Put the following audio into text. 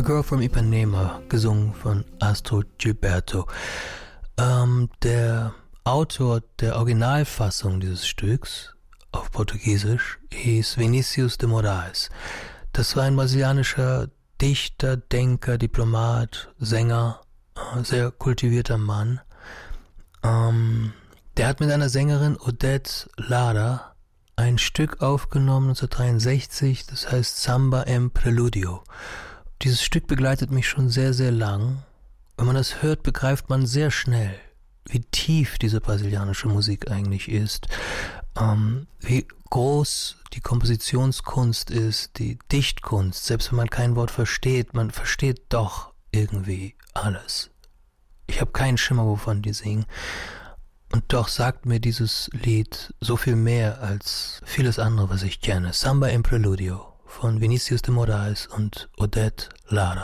The Girl from Ipanema, gesungen von Astrud Gilberto. Der Autor der Originalfassung dieses Stücks auf Portugiesisch hieß Vinícius de Moraes. Das war ein brasilianischer Dichter, Denker, Diplomat, Sänger, sehr kultivierter Mann. Der hat mit einer Sängerin, Odete Lara, ein Stück aufgenommen 1963, das heißt Samba em Preludio. Dieses Stück begleitet mich schon sehr, sehr lang. Wenn man das hört, begreift man sehr schnell, wie tief diese brasilianische Musik eigentlich ist, wie groß die Kompositionskunst ist, die Dichtkunst. Selbst wenn man kein Wort versteht, man versteht doch irgendwie alles. Ich habe keinen Schimmer, wovon die singen. Und doch sagt mir dieses Lied so viel mehr als vieles andere, was ich kenne. Samba em Preludio von Vinícius de Moraes und Odete Lara.